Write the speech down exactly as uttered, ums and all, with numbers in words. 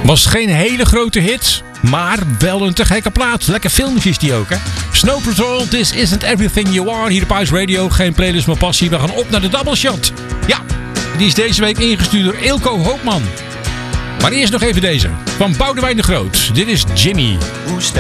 Was geen hele grote hit, maar wel een te gekke plaat. Lekker filmpjes is die ook, hè? Snow Patrol, This Isn't Everything You Are. Hier op Ice Radio, geen playlist maar passie. We gaan op naar de Double Shot. Ja, die is deze week ingestuurd door Ilko Hoopman. Maar eerst nog even deze, van Boudewijn de Groot. Dit is Jimmy. Hoe